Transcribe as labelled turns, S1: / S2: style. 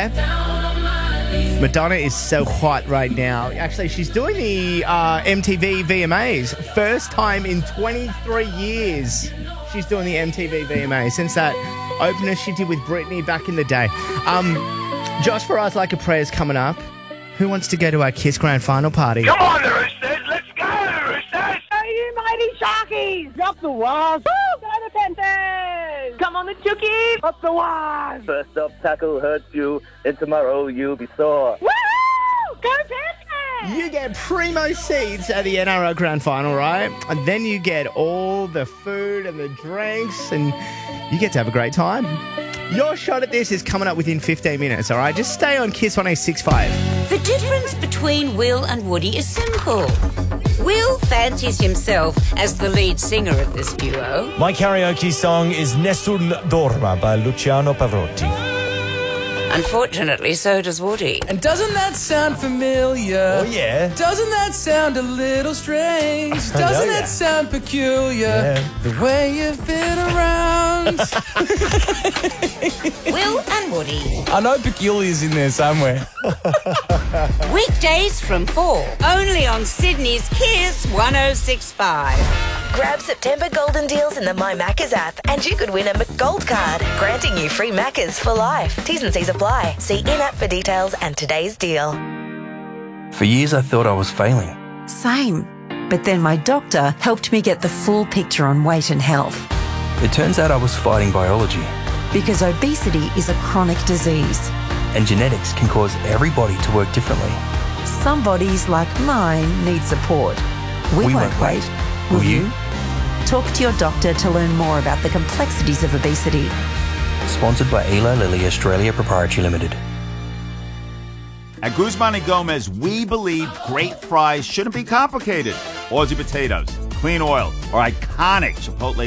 S1: yeah? Madonna is so hot right now. Actually, she's doing the MTV VMAs. First time in 23 years she's doing the MTV VMAs since that opener she did with Britney back in the day. Josh for Us Like a Prayer's coming up. Who wants to go to our Kiss Grand Final party?
S2: Come on, the Roosters. Let's go, Roosters.
S3: Are you mighty Sharkies? Drop the Wasps. Woo! Go the Panthers. Come on, the Chookies. Drop the Wasps.
S4: First up tackle hurts you, and tomorrow you'll be sore.
S3: Woo! Go Panthers.
S1: You get primo seats at the NRL Grand Final, right? And then you get all the food and the drinks, and you get to have a great time. Your shot at this is coming up within 15 minutes, all right? Just stay on Kiss 106.5.
S5: The difference between Will and Woody is simple. Will fancies himself as the lead singer of this duo.
S6: My karaoke song is Nessun Dorma by Luciano Pavarotti.
S5: Unfortunately, so does Woody.
S7: And doesn't that sound familiar?
S6: Oh, yeah.
S7: Doesn't that sound a little strange? Doesn't that sound peculiar?
S6: Yeah.
S7: The way you've been around.
S5: Will and Woody.
S7: I know peculiar's in there somewhere.
S5: Weekdays from 4, only on Sydney's Kiss 106.5.
S8: Grab September golden deals in the My Maccas app and you could win a McGold card, granting you free Maccas for life. T's and C's apply. See in-app for details and today's deal.
S9: For years I thought I was failing.
S10: Same. But then my doctor helped me get the full picture on weight and health.
S9: It turns out I was fighting biology.
S10: Because obesity is a chronic disease.
S9: And genetics can cause every body to work differently.
S10: Some bodies, like mine, need support. We won't wait. Will you? Talk to your doctor to learn more about the complexities of obesity.
S9: Sponsored by Eli Lilly Australia Proprietary Limited.
S11: At Guzman & Gomez, we believe great fries shouldn't be complicated. Aussie potatoes, clean oil, or iconic Chipotle